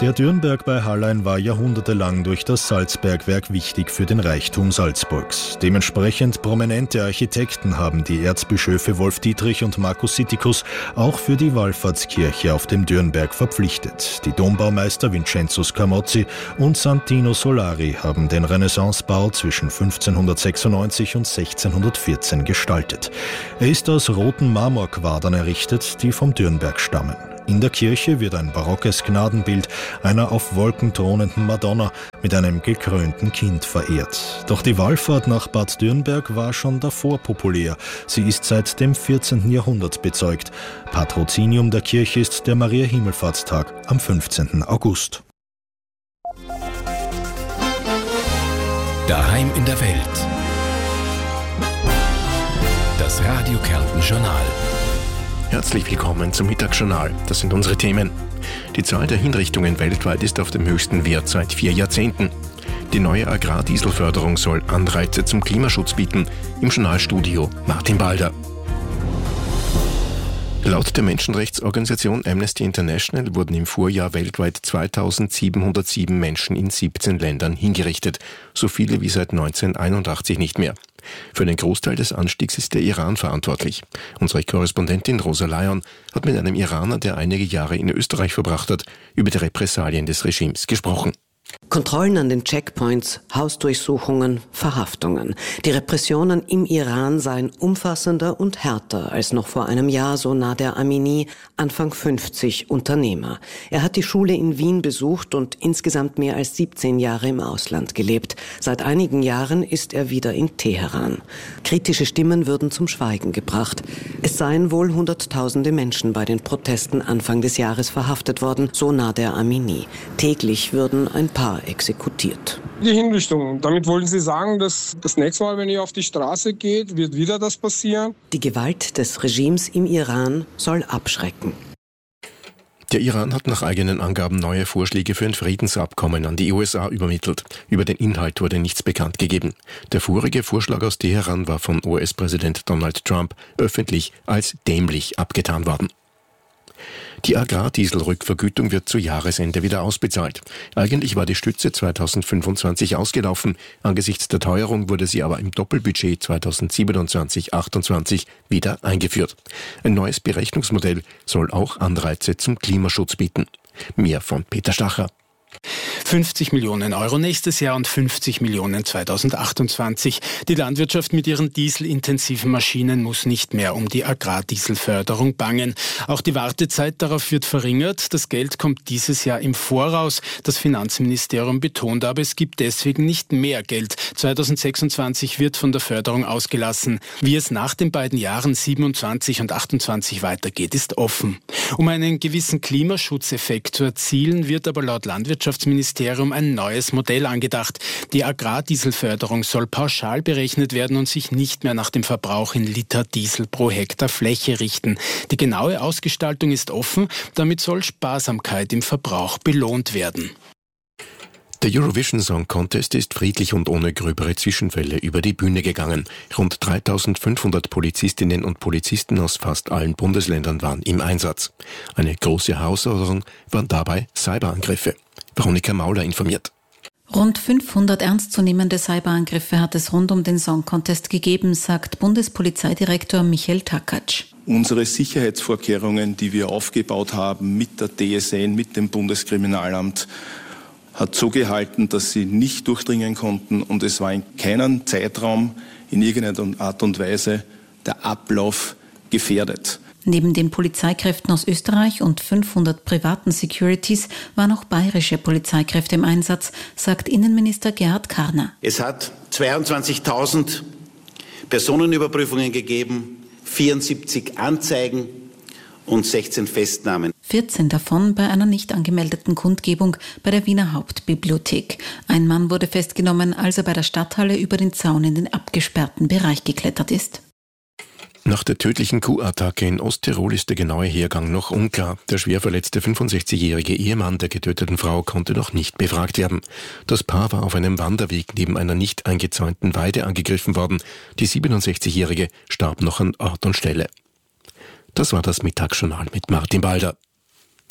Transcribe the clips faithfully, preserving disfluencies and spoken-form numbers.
Der Dürnberg bei Hallein war jahrhundertelang durch das Salzbergwerk wichtig für den Reichtum Salzburgs. Dementsprechend prominente Architekten haben die Erzbischöfe Wolf Dietrich und Markus Sittikus auch für die Wallfahrtskirche auf dem Dürnberg verpflichtet. Die Dombaumeister Vincenzo Scamozzi und Santino Solari haben den Renaissancebau zwischen fünfzehnhundertsechsundneunzig und sechzehnhundertvierzehn gestaltet. Er ist aus roten Marmorquadern errichtet, die vom Dürnberg stammen. In der Kirche wird ein barockes Gnadenbild einer auf Wolken thronenden Madonna mit einem gekrönten Kind verehrt. Doch die Wallfahrt nach Bad Dürnberg war schon davor populär. Sie ist seit dem vierzehnten Jahrhundert bezeugt. Patrozinium der Kirche ist der Maria-Himmelfahrtstag am fünfzehnten August. Daheim in der Welt. Das Radio Kärnten Journal. Herzlich willkommen zum Mittagsjournal. Das sind unsere Themen. Die Zahl der Hinrichtungen weltweit ist auf dem höchsten Wert seit vier Jahrzehnten. Die neue Agrardieselförderung soll Anreize zum Klimaschutz bieten. Im Journalstudio Martin Balder. Laut der Menschenrechtsorganisation Amnesty International wurden im Vorjahr weltweit zweitausendsiebenhundertsieben Menschen in siebzehn Ländern hingerichtet. So viele wie seit neunzehnhunderteinundachtzig nicht mehr. Für den Großteil des Anstiegs ist der Iran verantwortlich. Unsere Korrespondentin Rosa Lyon hat mit einem Iraner, der einige Jahre in Österreich verbracht hat, über die Repressalien des Regimes gesprochen. Kontrollen an den Checkpoints, Hausdurchsuchungen, Verhaftungen. Die Repressionen im Iran seien umfassender und härter als noch vor einem Jahr, so Nader Amini, Anfang fünfzig, Unternehmer. Er hat die Schule in Wien besucht und insgesamt mehr als siebzehn Jahre im Ausland gelebt. Seit einigen Jahren ist er wieder in Teheran. Kritische Stimmen würden zum Schweigen gebracht. Es seien wohl Hunderttausende Menschen bei den Protesten Anfang des Jahres verhaftet worden, so Nader Amini. Täglich würden ein paar exekutiert. Die Hinrichtung. Damit wollen Sie sagen, dass das nächste Mal, wenn ihr auf die Straße geht, wird wieder das passieren? Die Gewalt des Regimes im Iran soll abschrecken. Der Iran hat nach eigenen Angaben neue Vorschläge für ein Friedensabkommen an die U S A übermittelt. Über den Inhalt wurde nichts bekannt gegeben. Der vorige Vorschlag aus Teheran war von U S-Präsident Donald Trump öffentlich als dämlich abgetan worden. Die Agrardieselrückvergütung wird zu Jahresende wieder ausbezahlt. Eigentlich war die Stütze zweitausendfünfundzwanzig ausgelaufen. Angesichts der Teuerung wurde sie aber im Doppelbudget zweitausendsiebenundzwanzig achtundzwanzig wieder eingeführt. Ein neues Berechnungsmodell soll auch Anreize zum Klimaschutz bieten. Mehr von Peter Stacher. fünfzig Millionen Euro nächstes Jahr und fünfzig Millionen zweitausendachtundzwanzig. Die Landwirtschaft mit ihren dieselintensiven Maschinen muss nicht mehr um die Agrardieselförderung bangen. Auch die Wartezeit darauf wird verringert. Das Geld kommt dieses Jahr im Voraus. Das Finanzministerium betont aber, es gibt deswegen nicht mehr Geld. zweitausendsechsundzwanzig wird von der Förderung ausgelassen. Wie es nach den beiden Jahren siebenundzwanzig und achtundzwanzig weitergeht, ist offen. Um einen gewissen Klimaschutzeffekt zu erzielen, wird aber laut Landwirtschaftsministerium ein neues Modell angedacht. Die Agrardieselförderung soll pauschal berechnet werden und sich nicht mehr nach dem Verbrauch in Liter Diesel pro Hektar Fläche richten. Die genaue Ausgestaltung ist offen, damit soll Sparsamkeit im Verbrauch belohnt werden. Der Eurovision Song Contest ist friedlich und ohne gröbere Zwischenfälle über die Bühne gegangen. Rund dreitausendfünfhundert Polizistinnen und Polizisten aus fast allen Bundesländern waren im Einsatz. Eine große Herausforderung waren dabei Cyberangriffe. Veronika Mauler informiert. Rund fünfhundert ernstzunehmende Cyberangriffe hat es rund um den Song Contest gegeben, sagt Bundespolizeidirektor Michael Takatsch. Unsere Sicherheitsvorkehrungen, die wir aufgebaut haben mit der D S N, mit dem Bundeskriminalamt, hat so gehalten, dass sie nicht durchdringen konnten und es war in keinem Zeitraum in irgendeiner Art und Weise der Ablauf gefährdet. Neben den Polizeikräften aus Österreich und fünfhundert privaten Securities waren auch bayerische Polizeikräfte im Einsatz, sagt Innenminister Gerhard Karner. Es hat zweiundzwanzigtausend Personenüberprüfungen gegeben, vierundsiebzig Anzeigen und sechzehn Festnahmen. vierzehn davon bei einer nicht angemeldeten Kundgebung bei der Wiener Hauptbibliothek. Ein Mann wurde festgenommen, als er bei der Stadthalle über den Zaun in den abgesperrten Bereich geklettert ist. Nach der tödlichen Kuhattacke in Osttirol ist der genaue Hergang noch unklar. Der schwer verletzte fünfundsechzigjährige Ehemann der getöteten Frau konnte noch nicht befragt werden. Das Paar war auf einem Wanderweg neben einer nicht eingezäunten Weide angegriffen worden. Die siebenundsechzigjährige starb noch an Ort und Stelle. Das war das Mittagsjournal mit Martin Balder.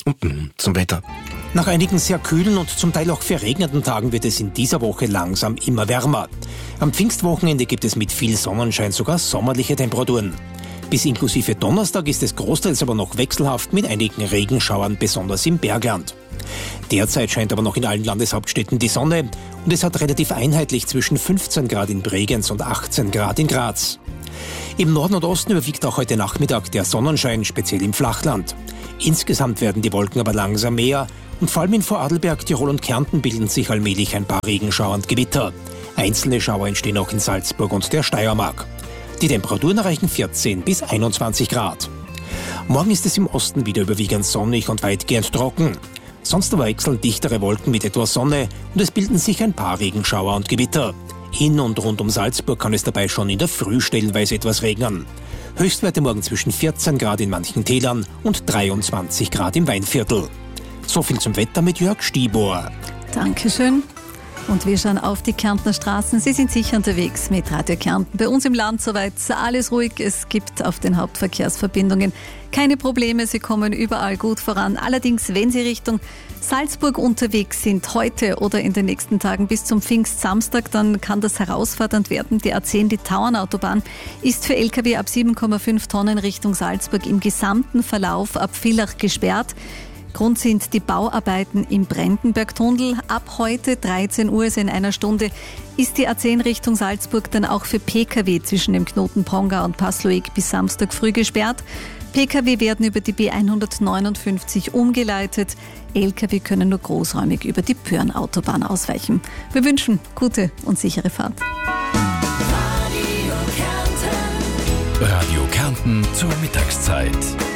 Und nun zum Wetter. Nach einigen sehr kühlen und zum Teil auch verregneten Tagen wird es in dieser Woche langsam immer wärmer. Am Pfingstwochenende gibt es mit viel Sonnenschein sogar sommerliche Temperaturen. Bis inklusive Donnerstag ist es großteils aber noch wechselhaft mit einigen Regenschauern, besonders im Bergland. Derzeit scheint aber noch in allen Landeshauptstädten die Sonne und es hat relativ einheitlich zwischen fünfzehn Grad in Bregenz und achtzehn Grad in Graz. Im Norden und Osten überwiegt auch heute Nachmittag der Sonnenschein, speziell im Flachland. Insgesamt werden die Wolken aber langsam mehr und vor allem in Vorarlberg, Tirol und Kärnten bilden sich allmählich ein paar Regenschauer und Gewitter. Einzelne Schauer entstehen auch in Salzburg und der Steiermark. Die Temperaturen erreichen vierzehn bis einundzwanzig Grad. Morgen ist es im Osten wieder überwiegend sonnig und weitgehend trocken. Sonst aber wechseln dichtere Wolken mit etwas Sonne und es bilden sich ein paar Regenschauer und Gewitter. In und rund um Salzburg kann es dabei schon in der Früh stellenweise etwas regnen. Höchstwerte morgen zwischen vierzehn Grad in manchen Tälern und dreiundzwanzig Grad im Weinviertel. So viel zum Wetter mit Jörg Stibor. Dankeschön. Und wir schauen auf die Kärntner Straßen. Sie sind sicher unterwegs mit Radio Kärnten. Bei uns im Land soweit alles ruhig. Es gibt auf den Hauptverkehrsverbindungen keine Probleme. Sie kommen überall gut voran. Allerdings, wenn Sie Richtung Salzburg unterwegs sind, heute oder in den nächsten Tagen bis zum Pfingstsamstag, dann kann das herausfordernd werden. Die A zehn, die Tauernautobahn, ist für L K W ab sieben Komma fünf Tonnen Richtung Salzburg im gesamten Verlauf ab Villach gesperrt. Grund sind die Bauarbeiten im Brandenbergtunnel. Ab heute dreizehn Uhr, also in einer Stunde, ist die A zehn Richtung Salzburg dann auch für P K W zwischen dem Knoten Pongau und Passloig bis Samstag früh gesperrt. P K W werden über die B hundertneunundfünfzig umgeleitet. L K W können nur großräumig über die Pörnautobahn ausweichen. Wir wünschen gute und sichere Fahrt. Radio Kärnten. Radio Kärnten zur Mittagszeit.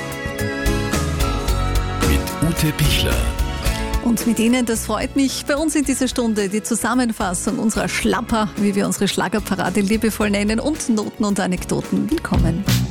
Ute Pichler. Und mit Ihnen, das freut mich, bei uns in dieser Stunde die Zusammenfassung unserer Schlapper, wie wir unsere Schlagerparade liebevoll nennen, und Noten und Anekdoten. Willkommen.